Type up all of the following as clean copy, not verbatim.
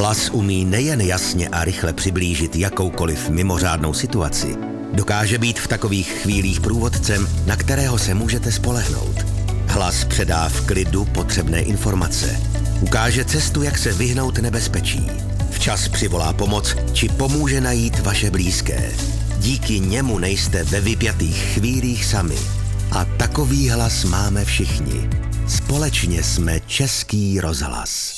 Hlas umí nejen jasně a rychle přiblížit jakoukoliv mimořádnou situaci, dokáže být v takových chvílích průvodcem, na kterého se můžete spolehnout. Hlas předá v klidu potřebné informace. Ukáže cestu, jak se vyhnout nebezpečí. Včas přivolá pomoc, či pomůže najít vaše blízké. Díky němu nejste ve vypjatých chvílích sami. A takový hlas máme všichni. Společně jsme Český rozhlas.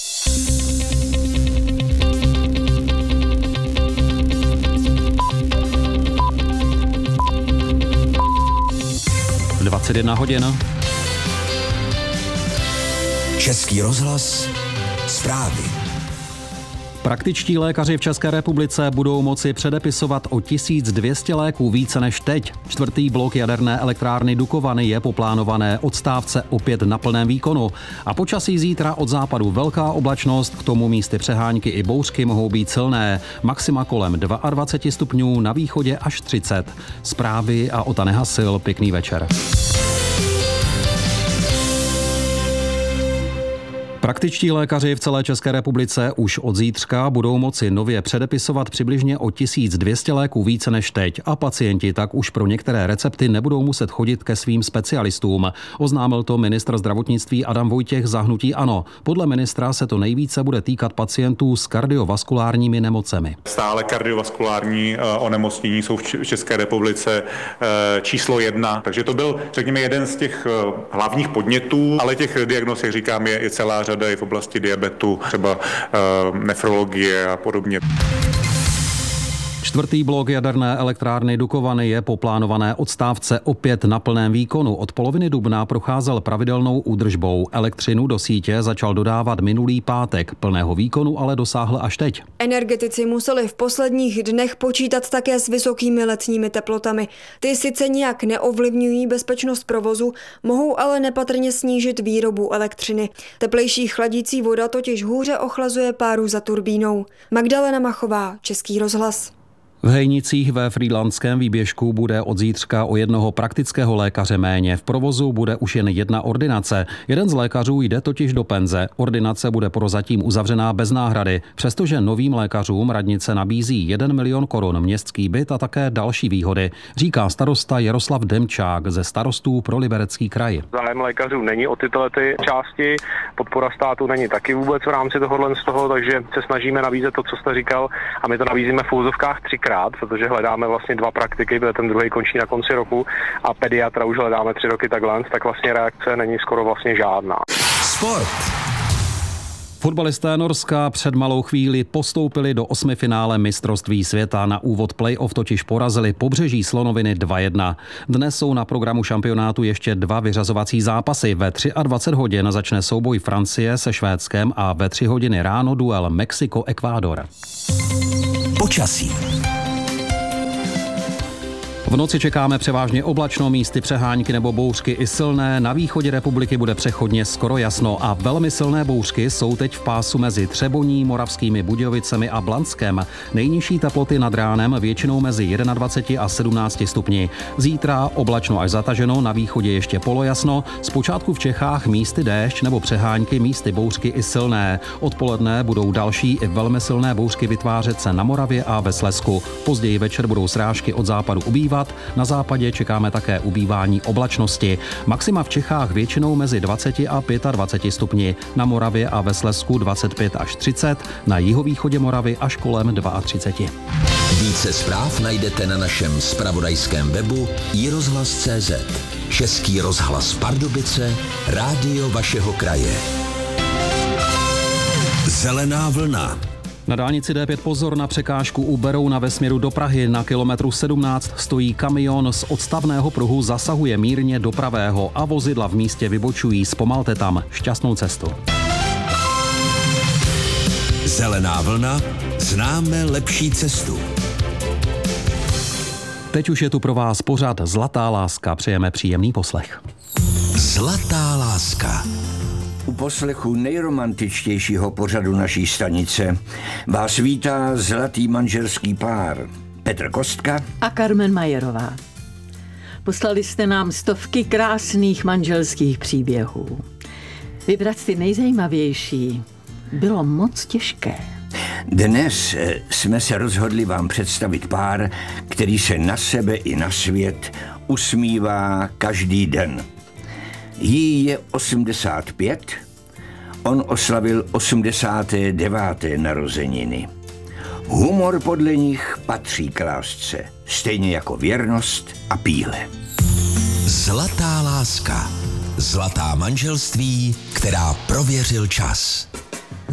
21 hodin. Český rozhlas, zprávy. Praktičtí lékaři v České republice budou moci předepisovat o 1200 léků více než teď. 4. blok jaderné elektrárny Dukovany je po plánované odstávce opět na plném výkonu. A počasí zítra od západu velká oblačnost, k tomu místy přehánky i bouřky mohou být silné. Maxima kolem 22 stupňů, na východě až 30. Zprávy a Ota Nehasil, pěkný večer. Praktičtí lékaři v celé České republice už od zítřka budou moci nově předepisovat přibližně o 1200 léků více než teď a pacienti tak už pro některé recepty nebudou muset chodit ke svým specialistům. Oznámil to ministr zdravotnictví Adam Vojtěch za hnutí ANO. Podle ministra se to nejvíce bude týkat pacientů s kardiovaskulárními nemocemi. Stále kardiovaskulární onemocnění jsou v České republice číslo 1, takže to byl, řekněme, jeden z těch hlavních podnětů, ale těch diagnóz, jak říkám, je celá řada i v oblasti diabetu, třeba nefrologie a podobně. 4. blok jaderné elektrárny Dukovany je po plánované odstávce opět na plném výkonu. Od poloviny dubna procházel pravidelnou údržbou. Elektřinu do sítě začal dodávat minulý pátek. Plného výkonu ale dosáhl až teď. Energetici museli v posledních dnech počítat také s vysokými letními teplotami. Ty sice nijak neovlivňují bezpečnost provozu, mohou ale nepatrně snížit výrobu elektřiny. Teplejší chladící voda totiž hůře ochlazuje páru za turbínou. Magdalena Machová, Český rozhlas. V Hejnicích ve Frýdlantském výběžku bude od zítřka o jednoho praktického lékaře méně. V provozu bude už jen jedna ordinace. Jeden z lékařů jde totiž do penze. Ordinace bude prozatím uzavřená bez náhrady, přestože novým lékařům radnice nabízí 1 milion korun městský byt a také další výhody, říká starosta Jaroslav Demčák ze Starostů pro Liberecký kraj. Zájem lékařů není o tyto části, podpora státu není taky vůbec v rámci tohohle z toho, takže se snažíme nabízet to, co jste říkal, a my to nabízíme v úzovkách 3krát, protože hledáme vlastně 2 praktiky, protože ten druhý končí na konci roku a pediatra už hledáme 3 roky takhle, tak vlastně reakce není skoro vlastně žádná. Sport. Fotbalisté Norska před malou chvíli postoupili do 8finále mistrovství světa. Na úvod play-off totiž porazili Pobřeží Slonoviny 2-1. Dnes jsou na programu šampionátu ještě 2 vyřazovací zápasy. Ve 23 hodin začne souboj Francie se Švédskem a ve 3 hodiny ráno duel Mexiko-Ekvádor. Počasí. V noci čekáme převážně oblačno, místy přehánky nebo bouřky i silné. Na východě republiky bude přechodně skoro jasno a velmi silné bouřky jsou teď v pásu mezi Třeboní, Moravskými Budějovicemi a Blanskem. Nejnižší teploty nad ránem většinou mezi 21 a 17 stupni. Zítra oblačno až zataženo, na východě ještě polojasno. Zpočátku v Čechách místy déšť nebo přehánky, místy bouřky i silné. Odpoledne budou další i velmi silné bouřky vytvářet se na Moravě a ve Slezsku. Později večer budou srážky od západu ubývat. Na západě čekáme také ubývání oblačnosti. Maxima v Čechách většinou mezi 20 a 25 stupni. Na Moravě a ve Slezsku 25 až 30, na jihovýchodě Moravy až kolem 32. Více zpráv najdete na našem zpravodajském webu iRozhlas.cz. Český rozhlas Pardubice, rádio vašeho kraje. Zelená vlna. Na dálnici D5 pozor na překážku u Berouna ve směru do Prahy. Na kilometru 17 stojí kamion z odstavného pruhu, zasahuje mírně do pravého a vozidla v místě vybočují. Zpomalte tam. Šťastnou cestu. Zelená vlna. Známe lepší cestu. Teď už je tu pro vás pořad Zlatá láska. Přejeme příjemný poslech. Zlatá láska. U poslechu nejromantičtějšího pořadu naší stanice vás vítá zlatý manželský pár Petr Kostka a Carmen Majerová. Poslali jste nám stovky krásných manželských příběhů. Vybrat ty nejzajímavější bylo moc těžké. Dnes jsme se rozhodli vám představit pár, který se na sebe i na svět usmívá každý den. Jí je 85, on oslavil 89. narozeniny. Humor podle nich patří k lásce, stejně jako věrnost a píle. Zlatá láska. Zlatá manželství, která prověřil čas.